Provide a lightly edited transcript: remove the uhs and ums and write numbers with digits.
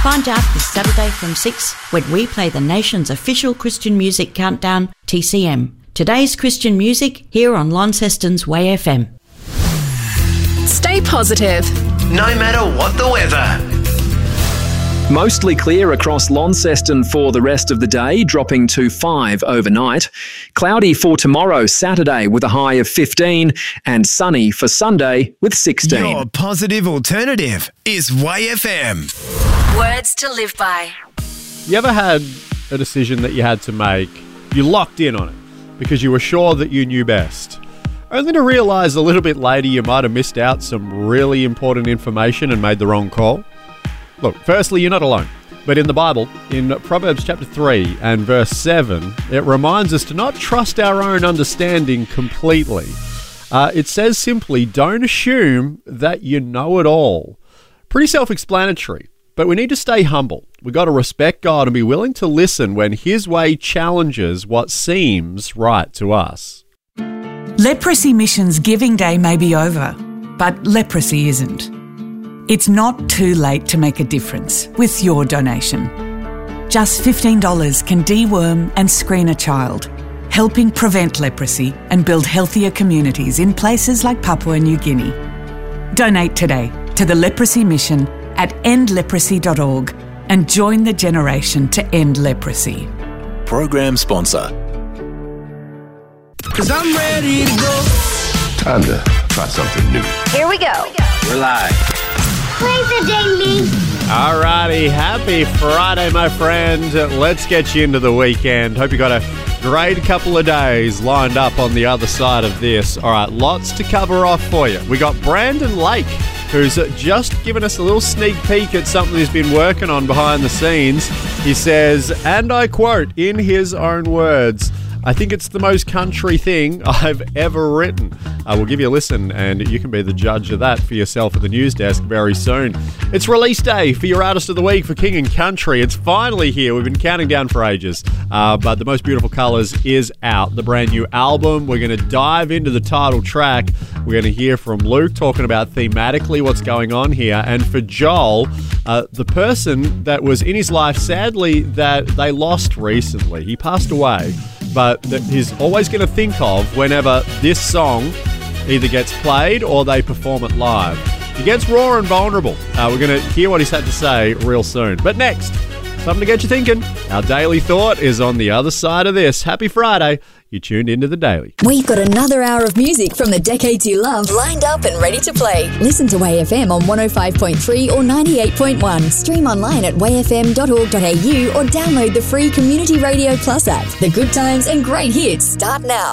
Find out this Saturday from 6 when we play the nation's official Christian music countdown, TCM. Today's Christian music here on Launceston's Way FM. Stay positive, no matter what the weather. Mostly clear across Launceston for the rest of the day, dropping to 5 overnight. Cloudy for tomorrow, Saturday, with a high of 15, and sunny for Sunday with 16. Your positive alternative is Way FM. words to live by. You ever had a decision that you had to make, you locked in on it because you were sure that you knew best, only to realise a little bit later you might have missed out some really important information and made the wrong call? Look, firstly, you're not alone. But in the Bible, in Proverbs chapter 3 and verse 7, it reminds us to not trust our own understanding completely. It says simply, don't assume that you know it all. Pretty self-explanatory, but we need to stay humble. We've got to respect God and be willing to listen when His way challenges what seems right to us. Leprosy Mission's Giving Day may be over, but leprosy isn't. It's not too late to make a difference with your donation. Just $15 can deworm and screen a child, helping prevent leprosy and build healthier communities in places like Papua New Guinea. Donate today to the Leprosy Mission at endleprosy.org and join the generation to end leprosy. Program sponsor. 'Cause I'm ready to go. Time to try something new. Here we go. We're live. Play the ding-ding. Alrighty, happy Friday, my friend. Let's get you into the weekend. Hope you got a great couple of days lined up on the other side of this. All right, lots to cover off for you. We got Brandon Lake, who's just given us a little sneak peek at something he's been working on behind the scenes. He says, and I quote in his own words, I think it's the most country thing I've ever written. We'll give you a listen, and you can be the judge of that for yourself at the news desk very soon. It's release day for your Artist of the Week for King and Country. It's finally here. We've been counting down for ages, but The Most Beautiful Colours is out, the brand new album. We're going to dive into the title track. We're going to hear from Luke talking about thematically what's going on here, and for Joel, the person that was in his life, sadly, that they lost recently. He passed away, but that he's always going to think of whenever this song either gets played or they perform it live. He gets raw and vulnerable. We're going to hear what he's had to say real soon. But next, something to get you thinking. Our Daily Thought is on the other side of this. Happy Friday. You tuned into The Daily. We've got another hour of music from the decades you love lined up and ready to play. Listen to WayFM on 105.3 or 98.1. Stream online at wayfm.org.au or download the free Community Radio Plus app. The good times and great hits start now.